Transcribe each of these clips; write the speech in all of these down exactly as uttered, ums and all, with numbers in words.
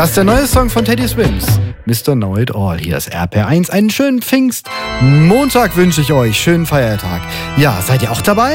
Das ist der neue Song von Teddy Swims. Mister Know It All. Hier ist R P R eins. Einen schönen Pfingstmontag wünsche ich euch. Schönen Feiertag. Ja, seid ihr auch dabei?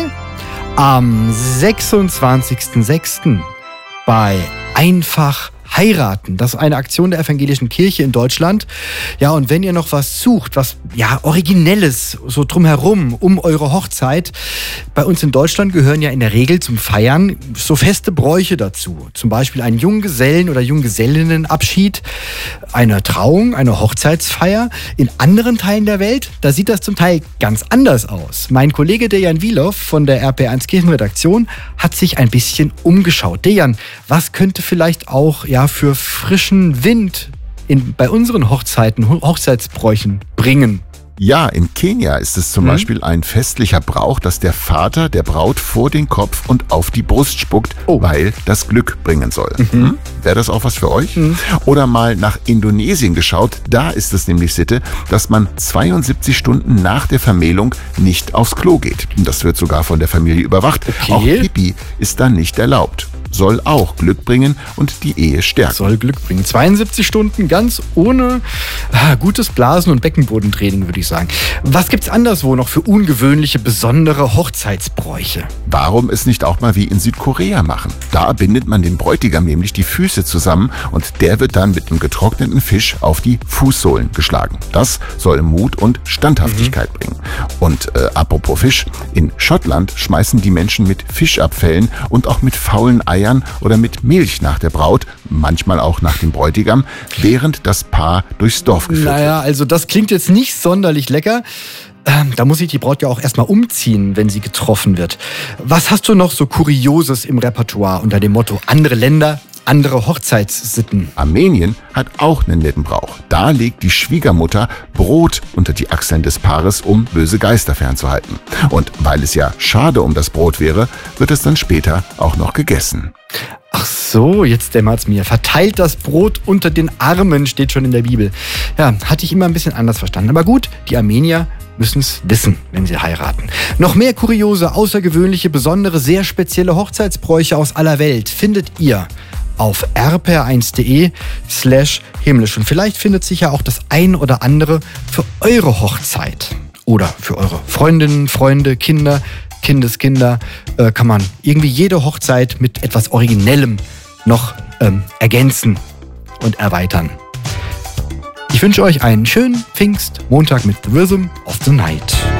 Am sechsundzwanzigsten sechsten bei Einfach heiraten. Das ist eine Aktion der evangelischen Kirche in Deutschland. Ja, und wenn ihr noch was sucht, was ja Originelles, so drumherum, um eure Hochzeit, bei uns in Deutschland gehören ja in der Regel zum Feiern so feste Bräuche dazu. Zum Beispiel ein Junggesellen- oder Junggesellinnenabschied, eine Trauung, eine Hochzeitsfeier. In anderen Teilen der Welt, da sieht das zum Teil ganz anders aus. Mein Kollege Dejan Wilow von der R P R eins Kirchenredaktion hat sich ein bisschen umgeschaut. Dejan, was könnte vielleicht auch ja für frischen Wind in, bei unseren Hochzeiten, Hochzeitsbräuchen bringen? Ja, in Kenia ist es zum mhm. Beispiel ein festlicher Brauch, dass der Vater der Braut vor den Kopf und auf die Brust spuckt, oh. weil das Glück bringen soll. Mhm. Hm? Wäre das auch was für euch? Mhm. Oder mal nach Indonesien geschaut, da ist es nämlich Sitte, dass man zweiundsiebzig Stunden nach der Vermählung nicht aufs Klo geht. Das wird sogar von der Familie überwacht. Okay. Auch Pipi ist dann nicht erlaubt. Soll auch Glück bringen und die Ehe stärken. Soll Glück bringen. zweiundsiebzig Stunden ganz ohne ah, gutes Blasen- und Beckenbodentraining, würde ich sagen. Was gibt's anderswo noch für ungewöhnliche, besondere Hochzeitsbräuche? Warum es nicht auch mal wie in Südkorea machen? Da bindet man den Bräutigam nämlich die Füße zusammen und der wird dann mit einem getrockneten Fisch auf die Fußsohlen geschlagen. Das soll Mut und Standhaftigkeit mhm. bringen. Und äh, apropos Fisch, in Schottland schmeißen die Menschen mit Fischabfällen und auch mit faulen Eiern oder mit Milch nach der Braut, manchmal auch nach dem Bräutigam, während das Paar durchs Dorf geführt wird. Naja, also das klingt jetzt nicht sonderlich lecker. Ähm, da muss sich die Braut ja auch erstmal umziehen, wenn sie getroffen wird. Was hast du noch so Kurioses im Repertoire unter dem Motto andere Länder, andere Hochzeitssitten? Armenien hat auch einen netten Brauch. Da legt die Schwiegermutter Brot unter die Achseln des Paares, um böse Geister fernzuhalten. Und weil es ja schade um das Brot wäre, wird es dann später auch noch gegessen. Ach so, jetzt dämmert's mir. Verteilt das Brot unter den Armen, steht schon in der Bibel. Ja, hatte ich immer ein bisschen anders verstanden. Aber gut, die Armenier müssen es wissen, wenn sie heiraten. Noch mehr kuriose, außergewöhnliche, besondere, sehr spezielle Hochzeitsbräuche aus aller Welt findet ihr auf r p r eins punkt d e slash himmlisch. Und vielleicht findet sich ja auch das ein oder andere für eure Hochzeit. Oder für eure Freundinnen, Freunde, Kinder, Kindeskinder. Äh, kann man irgendwie jede Hochzeit mit etwas Originellem noch ähm, ergänzen und erweitern. Ich wünsche euch einen schönen Pfingstmontag mit The Rhythm of the Night.